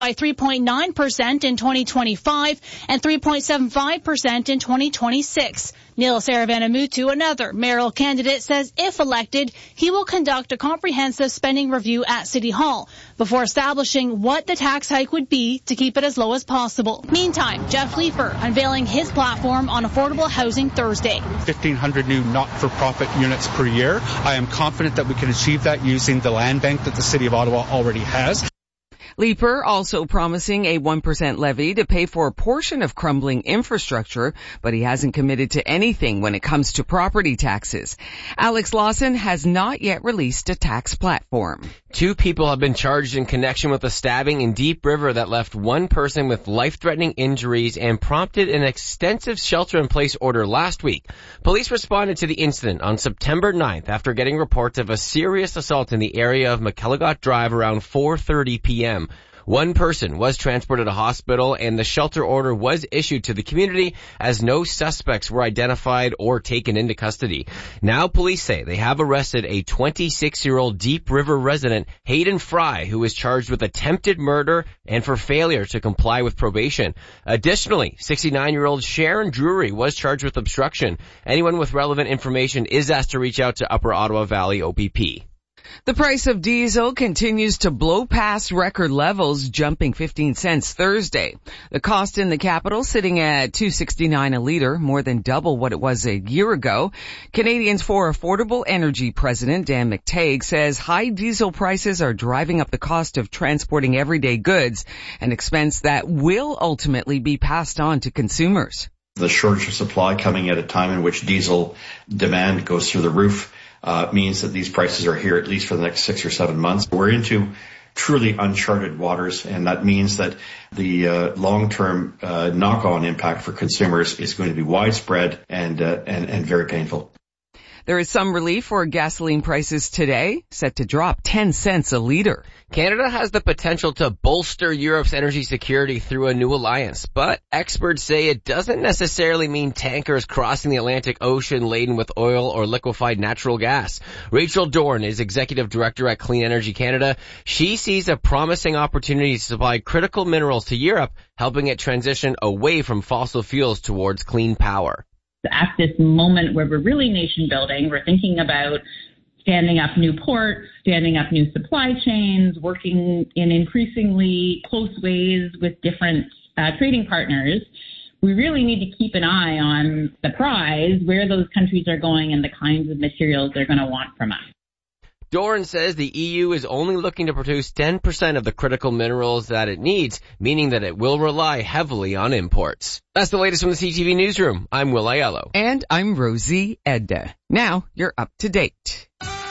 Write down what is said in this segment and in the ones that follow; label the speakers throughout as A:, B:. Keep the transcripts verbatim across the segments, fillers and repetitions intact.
A: by three point nine percent in twenty twenty-five and three point seven five percent in twenty twenty-six. Neil Saravanamuthu, another mayoral candidate, says if elected, he will conduct a comprehensive spending review at City Hall before establishing what the tax hike would be to keep it as low as possible. Meantime, Jeff Leeper unveiling his platform on affordable housing Thursday.
B: fifteen hundred new not-for-profit units per year. I am confident that we can achieve that using the land bank that the City of Ottawa already has.
C: Leeper also promising a one percent levy to pay for a portion of crumbling infrastructure, but he hasn't committed to anything when it comes to property taxes. Alex Lawson has not yet released a tax platform.
D: Two people have been charged in connection with a stabbing in Deep River that left one person with life-threatening injuries and prompted an extensive shelter-in-place order last week. Police responded to the incident on September ninth after getting reports of a serious assault in the area of McElligott Drive around four thirty p.m. One person was transported to hospital and the shelter order was issued to the community as no suspects were identified or taken into custody. Now police say they have arrested a twenty-six-year-old Deep River resident, Hayden Fry, who is charged with attempted murder and for failure to comply with probation. Additionally, sixty-nine-year-old Sharon Drury was charged with obstruction. Anyone with relevant information is asked to reach out to Upper Ottawa Valley O P P.
C: The price of diesel continues to blow past record levels, jumping fifteen cents Thursday. The cost in the capital sitting at two sixty-nine a liter, more than double what it was a year ago. Canadians for Affordable Energy President Dan McTague says high diesel prices are driving up the cost of transporting everyday goods, an expense that will ultimately be passed on to consumers.
E: The shortage of supply coming at a time in which diesel demand goes through the roof Uh, means that these prices are here at least for the next six or seven months. We're into truly uncharted waters, and that means that the uh, long-term uh, knock-on impact for consumers is going to be widespread and, uh, and, and very painful.
C: There is some relief for gasoline prices today, set to drop ten cents a liter.
D: Canada has the potential to bolster Europe's energy security through a new alliance, but experts say it doesn't necessarily mean tankers crossing the Atlantic Ocean laden with oil or liquefied natural gas. Rachel Dorn is Executive Director at Clean Energy Canada. She sees a promising opportunity to supply critical minerals to Europe, helping it transition away from fossil fuels towards clean power.
F: At this moment where we're really nation building, we're thinking about standing up new ports, standing up new supply chains, working in increasingly close ways with different uh, trading partners. We really need to keep an eye on the prize, where those countries are going and the kinds of materials they're going to want from us.
D: Doran says the E U is only looking to produce ten percent of the critical minerals that it needs, meaning that it will rely heavily on imports. That's the latest from the C T V Newsroom. I'm Will Aiello.
C: And I'm Rosie Edda. Now you're up to date.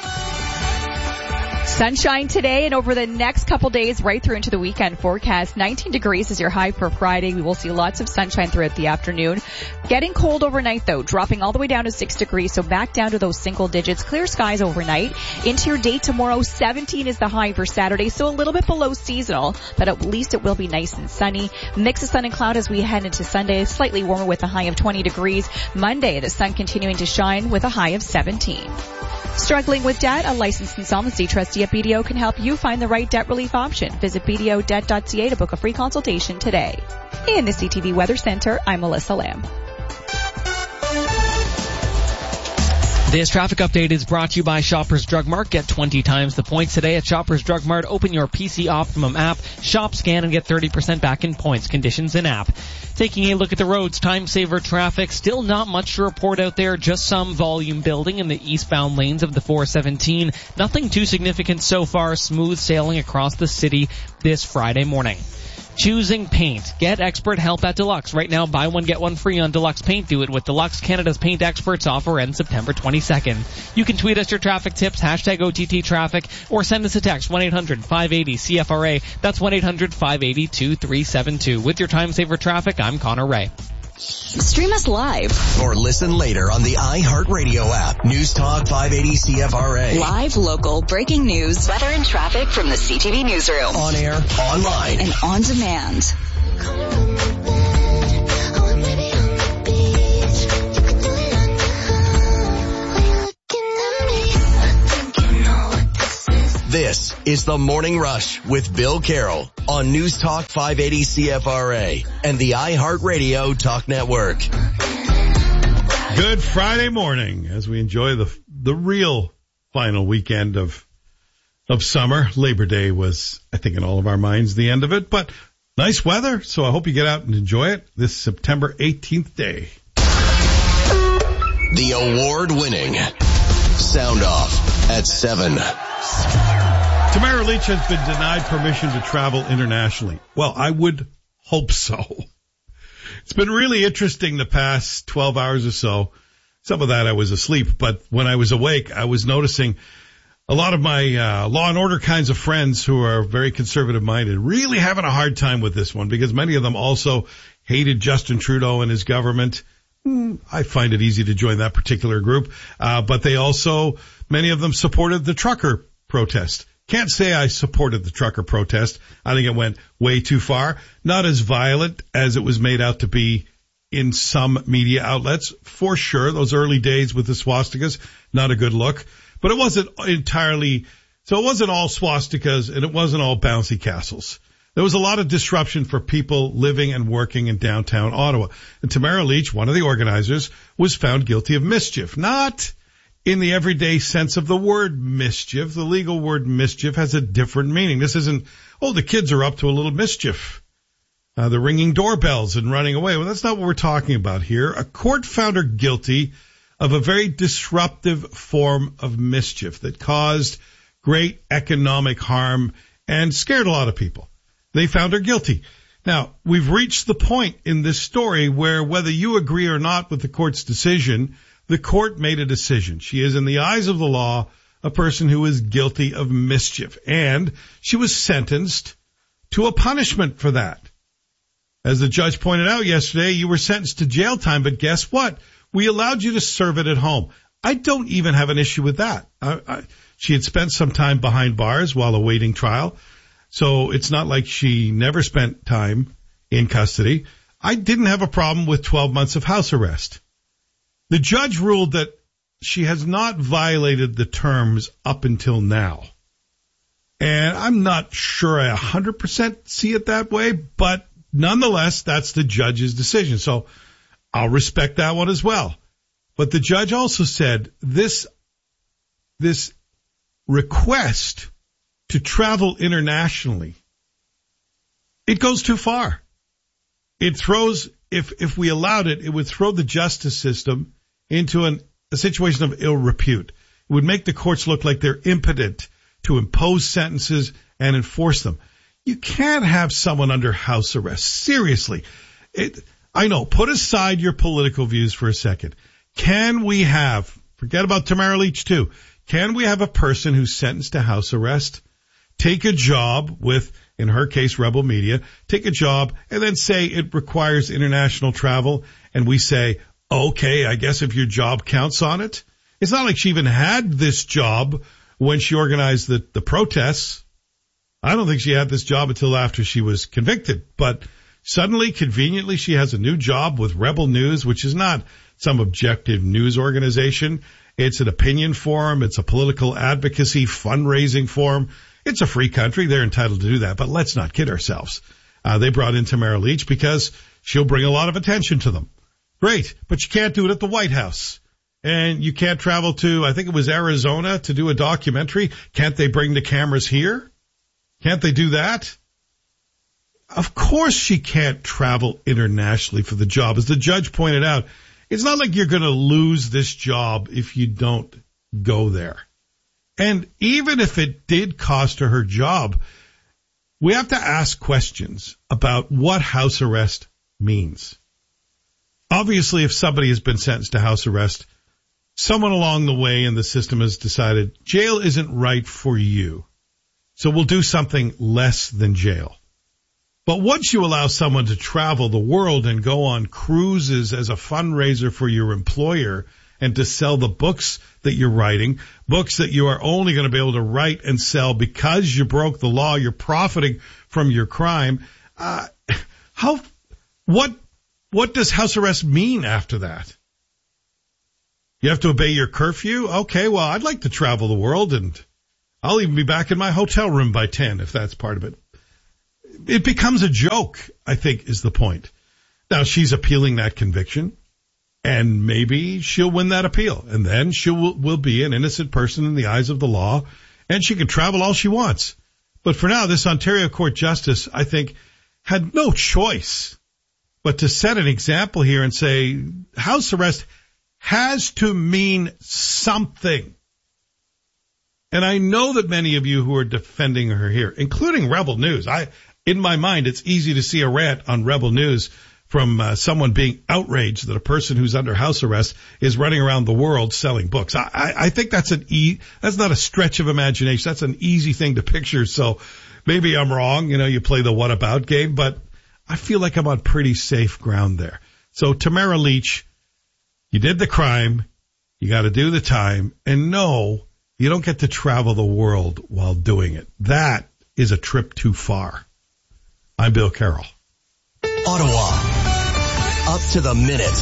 G: Sunshine today and over the next couple days right through into the weekend forecast. nineteen degrees is your high for Friday. We will see lots of sunshine throughout the afternoon. Getting cold overnight though, dropping all the way down to six degrees, so back down to those single digits. Clear skies overnight. Into your day tomorrow, seventeen is the high for Saturday, so a little bit below seasonal, but at least it will be nice and sunny. Mix of sun and cloud as we head into Sunday, slightly warmer with a high of twenty degrees. Monday, the sun continuing to shine with a high of seventeen. Struggling with debt? A licensed insolvency trustee at B D O can help you find the right debt relief option. Visit b d o debt dot c a to book a free consultation today. In the C T V Weather Center, I'm Melissa Lamb.
H: This traffic update is brought to you by Shoppers Drug Mart. Get twenty times the points today at Shoppers Drug Mart. Open your P C Optimum app, shop, scan, and get thirty percent back in points. Conditions in app. Taking a look at the roads, time saver traffic. Still not much to report out there. Just some volume building in the eastbound lanes of the four seventeen. Nothing too significant so far. Smooth sailing across the city this Friday morning. Choosing paint. Get expert help at Deluxe. Right now, buy one, get one free on Deluxe Paint. Do it with Deluxe. Canada's paint experts. Offer ends September twenty-second. You can tweet us your traffic tips, hashtag O T T traffic, or send us a text, one eight hundred five eight zero C F R A. That's one eight hundred five eight zero two three seven two. With your time saver traffic, I'm Connor Ray.
I: Stream us live
J: or listen later on the iHeartRadio app. News Talk five eighty C F R A.
I: Live, local, breaking news, weather and traffic from the C T V Newsroom.
J: On air, online,
I: and on demand.
J: This is the Morning Rush with Bill Carroll on News Talk five eighty C F R A and the iHeartRadio Talk Network.
K: Good Friday morning as we enjoy the the real final weekend of of summer. Labor Day was, I think, in all of our minds, the end of it, but nice weather, so I hope you get out and enjoy it this September eighteenth day.
J: The award-winning Sound Off at seven.
K: Tamara Lich has been denied permission to travel internationally. Well, I would hope so. It's been really interesting the past twelve hours or so. Some of that I was asleep, but when I was awake, I was noticing a lot of my uh, law and order kinds of friends who are very conservative minded really having a hard time with this one because many of them also hated Justin Trudeau and his government. Mm, I find it easy to join that particular group. Uh, but they also, many of them supported the trucker protest. Can't say I supported the trucker protest. I think it went way too far. Not as violent as it was made out to be in some media outlets. For sure, those early days with the swastikas, not a good look. But it wasn't entirely, so it wasn't all swastikas and it wasn't all bouncy castles. There was a lot of disruption for people living and working in downtown Ottawa. And Tamara Lich, one of the organizers, was found guilty of mischief. Not in the everyday sense of the word mischief. The legal word mischief has a different meaning. This isn't, oh, the kids are up to a little mischief. Uh, they're ringing doorbells and running away. Well, that's not what we're talking about here. A court found her guilty of a very disruptive form of mischief that caused great economic harm and scared a lot of people. They found her guilty. Now, we've reached the point in this story where whether you agree or not with the court's decision, the court made a decision. She is, in the eyes of the law, a person who is guilty of mischief, and she was sentenced to a punishment for that. As the judge pointed out yesterday, you were sentenced to jail time, but guess what? We allowed you to serve it at home. I don't even have an issue with that. I, I, she had spent some time behind bars while awaiting trial, so it's not like she never spent time in custody. I didn't have a problem with twelve months of house arrest. The judge ruled that she has not violated the terms up until now. And I'm not sure I one hundred percent see it that way, but nonetheless, that's the judge's decision. So I'll respect that one as well. But the judge also said this, this request to travel internationally, it goes too far. It throws, if, if we allowed it, it would throw the justice system into an, a situation of ill repute. It would make the courts look like they're impotent to impose sentences and enforce them. You can't have someone under house arrest. Seriously. It, I know, put aside your political views for a second. Can we have, forget about Tamara Lich too, can we have a person who's sentenced to house arrest take a job with, in her case, Rebel Media, take a job and then say it requires international travel, and we say, okay, I guess if your job counts on it. It's not like she even had this job when she organized the, the protests. I don't think she had this job until after she was convicted, but suddenly, conveniently, she has a new job with Rebel News, which is not some objective news organization. It's an opinion forum. It's a political advocacy fundraising forum. It's a free country. They're entitled to do that, but let's not kid ourselves. Uh, they brought in Tamara Lich because she'll bring a lot of attention to them. Great, but you can't do it at the White House. And you can't travel to, I think it was Arizona, to do a documentary. Can't they bring the cameras here? Can't they do that? Of course she can't travel internationally for the job. As the judge pointed out, it's not like you're going to lose this job if you don't go there. And even if it did cost her her job, we have to ask questions about what house arrest means. Obviously, if somebody has been sentenced to house arrest, someone along the way in the system has decided jail isn't right for you, so we'll do something less than jail. But once you allow someone to travel the world and go on cruises as a fundraiser for your employer and to sell the books that you're writing, books that you are only going to be able to write and sell because you broke the law, you're profiting from your crime, uh, how, what, what does house arrest mean after that? You have to obey your curfew? Okay, well, I'd like to travel the world and I'll even be back in my hotel room by ten if that's part of it. It becomes a joke, I think, is the point. Now, she's appealing that conviction, and maybe she'll win that appeal, and then she will, will be an innocent person in the eyes of the law, and she can travel all she wants. But for now, this Ontario Court Justice, I think, had no choice but to set an example here and say house arrest has to mean something. And I know that many of you who are defending her here, including Rebel News, I, in my mind, it's easy to see a rant on Rebel News from uh, someone being outraged that a person who's under house arrest is running around the world selling books. I, I, I think that's an e, that's not a stretch of imagination. That's an easy thing to picture. So maybe I'm wrong. You know, you play the what about game, but I feel like I'm on pretty safe ground there. So Tamara Lich, you did the crime. You got to do the time. And no, you don't get to travel the world while doing it. That is a trip too far. I'm Bill Carroll.
J: Ottawa, up to the minute.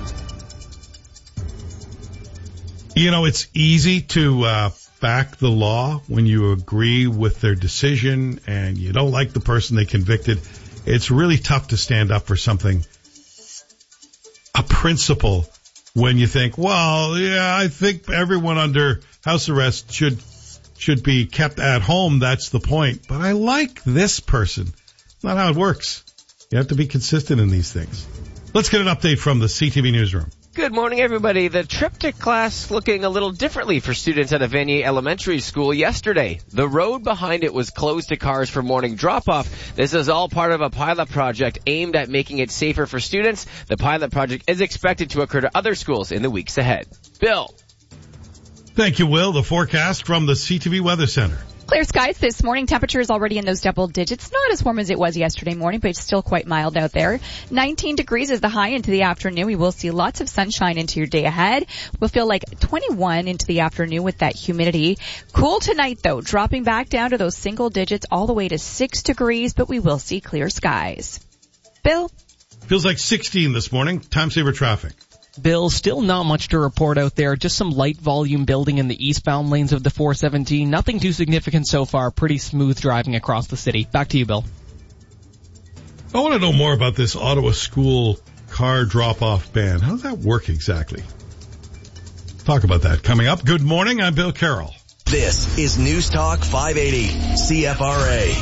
K: You know, it's easy to uh, back the law when you agree with their decision and you don't like the person they convicted. It's really tough to stand up for something, a principle, when you think, well, yeah, I think everyone under house arrest should should be kept at home. That's the point. But I like this person. It's not how it works. You have to be consistent in these things. Let's get an update from the C T V newsroom.
D: Good morning, everybody. The trip to class looking a little differently for students at a Vanier Elementary School yesterday. The road behind it was closed to cars for morning drop-off. This is all part of a pilot project aimed at making it safer for students. The pilot project is expected to occur to other schools in the weeks ahead. Bill.
K: Thank you, Will. The forecast from the C T V Weather Center.
G: Clear skies this morning. Temperatures already in those double digits. Not as warm as it was yesterday morning, but it's still quite mild out there. nineteen degrees is the high into the afternoon. We will see lots of sunshine into your day ahead. We'll feel like twenty-one into the afternoon with that humidity. Cool tonight though, dropping back down to those single digits all the way to six degrees, but we will see clear skies. Bill?
K: Feels like sixteen this morning. Time saver traffic.
H: Bill, still not much to report out there. Just some light volume building in the eastbound lanes of the four seventeen. Nothing too significant so far. Pretty smooth driving across the city. Back to you, Bill.
K: I want to know more about this Ottawa school car drop-off ban. How does that work exactly? Talk about that coming up. Good morning. I'm Bill Carroll.
J: This is News Talk five eighty C F R A.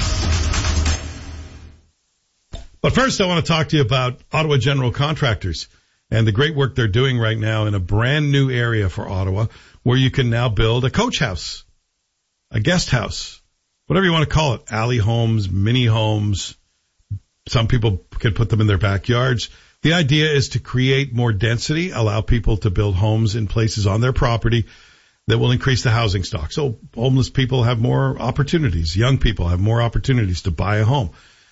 K: But first, I want to talk to you about Ottawa General Contractors and the great work they're doing right now in a brand new area for Ottawa where you can now build a coach house, a guest house, whatever you want to call it, alley homes, mini homes. Some people can put them in their backyards. The idea is to create more density, allow people to build homes in places on their property that will increase the housing stock. So homeless people have more opportunities. Young people have more opportunities to buy a home.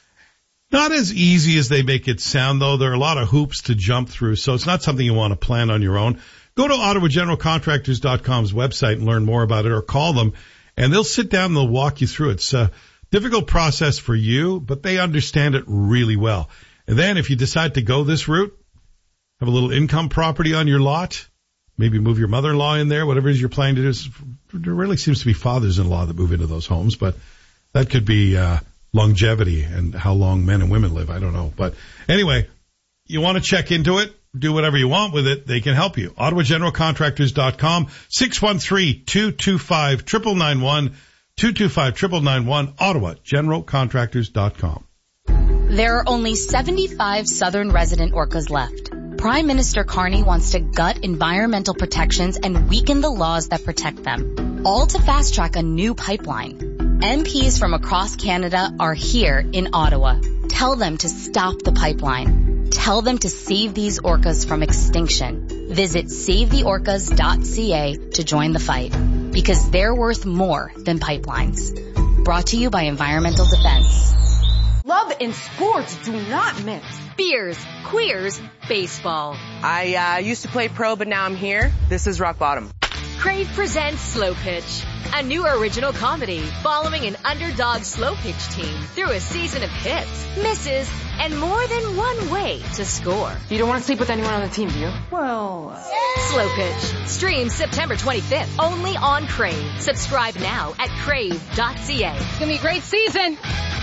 K: Not as easy as they make it sound, though. There are a lot of hoops to jump through, so it's not something you want to plan on your own. Go to Ottawa General Contractors dot com's website and learn more about it, or call them, and they'll sit down and they'll walk you through it. It's a difficult process for you, but they understand it really well. And then if you decide to go this route, have a little income property on your lot, maybe move your mother-in-law in there, whatever it is you're planning to do. There really seems to be fathers-in-law that move into those homes, but that could be uh longevity and how long men and women live. I don't know. But anyway, you want to check into it, do whatever you want with it. They can help you. Ottawa General Contractors dot com, six one three, two two five, nine nine one, two two five, nine nine one, Ottawa General Contractors dot com.
L: There are only seventy-five southern resident orcas left. Prime Minister Carney wants to gut environmental protections and weaken the laws that protect them, all to fast-track a new pipeline. M Ps from across Canada are here in Ottawa. Tell them to stop the pipeline. Tell them to save these orcas from extinction. Visit save the orcas dot c a to join the fight, because they're worth more than pipelines. Brought to you by Environmental Defense.
M: Love and sports do not mix.
N: Beers, queers, baseball.
M: I uh, used to play pro, but now I'm here. This is rock bottom.
N: Crave presents Slow Pitch, a new original comedy following an underdog slow pitch team through a season of hits, misses, and more than one way to score.
M: You don't want to sleep with anyone on the team, do you?
N: Well, uh... Slow Pitch. Stream September twenty-fifth only on Crave. Subscribe now at crave dot c a.
M: It's going to be a great season.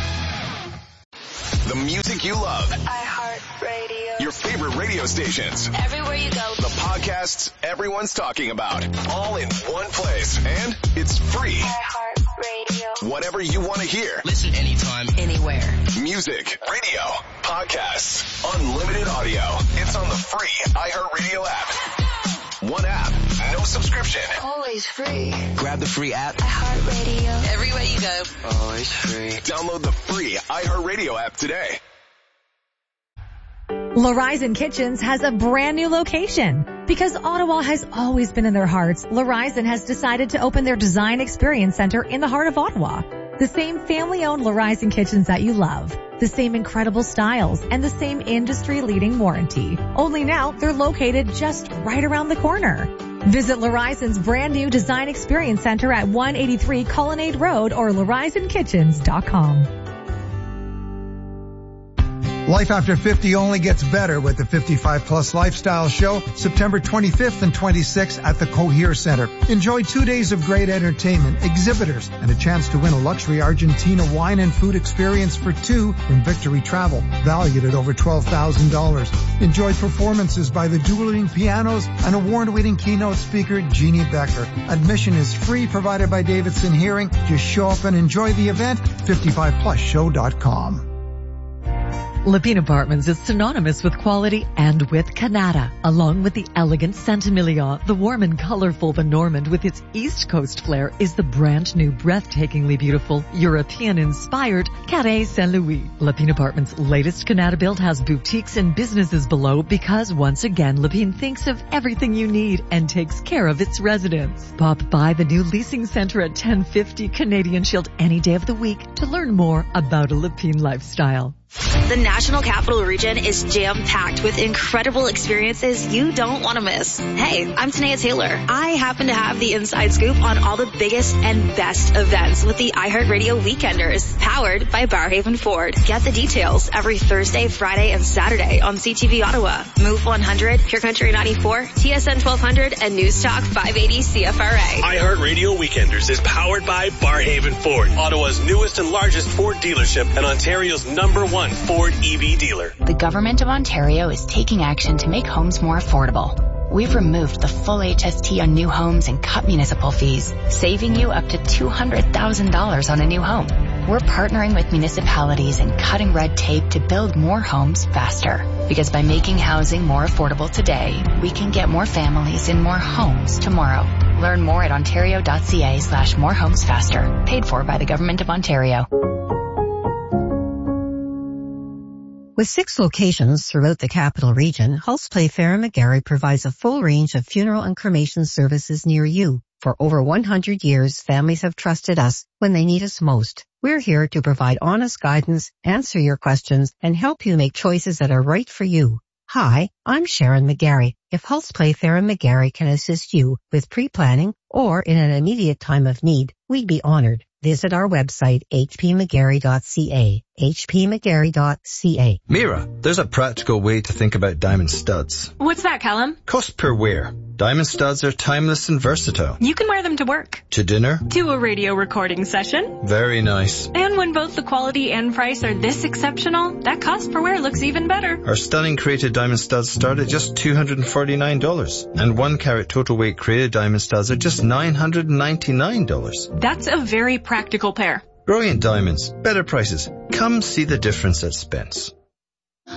O: The music you love.
P: iHeartRadio.
O: Your favorite radio stations.
P: Everywhere you go.
O: The podcasts everyone's talking about. All in one place. And it's free.
P: iHeartRadio.
O: Whatever you want to hear.
J: Listen anytime, anywhere.
O: Music, radio, podcasts, unlimited audio. It's on the free iHeartRadio app. One app, no subscription.
P: Always free.
J: Grab the free app.
P: iHeartRadio.
J: Everywhere you go.
O: Always free. Download the free iHeartRadio app today.
Q: L'Horizon Kitchens has a brand new location. Because Ottawa has always been in their hearts, L'Horizon has decided to open their Design Experience Center in the heart of Ottawa. The same family-owned L'Horizon Kitchens that you love. The same incredible styles and the same industry-leading warranty. Only now, they're located just right around the corner. Visit L'Horizon's brand new Design Experience Center at one eighty-three Colonnade Road or L'Horizon Kitchens dot com.
R: Life after fifty only gets better with the fifty-five plus Lifestyle Show, September twenty-fifth and twenty-sixth at the Cohere Center. Enjoy two days of great entertainment, exhibitors, and a chance to win a luxury Argentina wine and food experience for two from Victory Travel, valued at over twelve thousand dollars. Enjoy performances by the dueling pianos and award-winning keynote speaker Jeannie Becker. Admission is free, provided by Davidson Hearing. Just show up and enjoy the event. fifty-five plus show dot com.
Q: Lepine Apartments is synonymous with quality and with Canada, along with the elegant Saint-Emilion. The warm and colorful The Normand with its East Coast flair is the brand new, breathtakingly beautiful, European-inspired Carré Saint-Louis. Lepine Apartments' latest Canada build has boutiques and businesses below because once again, Lepine thinks of everything you need and takes care of its residents. Pop by the new leasing center at ten fifty Canadian Shield any day of the week to learn more about a Lepine lifestyle.
S: The National Capital Region is jam-packed with incredible experiences you don't want to miss. Hey, I'm Tanea Taylor. I happen to have the inside scoop on all the biggest and best events with the iHeartRadio Weekenders, powered by Barrhaven Ford. Get the details every Thursday, Friday, and Saturday on C T V Ottawa, Move one hundred, Pure Country ninety-four, T S N twelve hundred, and News Talk five eighty C F R A.
T: iHeartRadio Weekenders is powered by Barrhaven Ford, Ottawa's newest and largest Ford dealership and Ontario's number one Ford E V dealer.
L: The Government of Ontario is taking action to make homes more affordable. We've removed the full H S T on new homes and cut municipal fees, saving you up to two hundred thousand dollars on a new home. We're partnering with municipalities and cutting red tape to build more homes faster. Because by making housing more affordable today, we can get more families in more homes tomorrow. Learn more at ontario.ca slash more homes faster. Paid for by the Government of Ontario.
U: With six locations throughout the capital region, Hulse Playfair and McGarry provides a full range of funeral and cremation services near you. For over one hundred years, families have trusted us when they need us most. We're here to provide honest guidance, answer your questions, and help you make choices that are right for you. Hi, I'm Sharon McGarry. If Hulse Playfair and McGarry can assist you with pre-planning or in an immediate time of need, we'd be honored. Visit our website, h p mcgarry dot c a, h p mcgarry dot c a.
V: Mira, there's a practical way to think about diamond studs.
W: What's that, Callum?
V: Cost per wear. Diamond studs are timeless and versatile.
W: You can wear them to work.
V: To dinner.
W: To a radio recording session.
V: Very nice.
W: And when both the quality and price are this exceptional, that cost per wear looks even better.
V: Our stunning crated diamond studs start at just two hundred forty-nine dollars. And one carat total weight crated diamond studs are just nine hundred ninety-nine dollars.
W: That's a very practical pair.
V: Brilliant diamonds. Better prices. Come see the difference at Spence.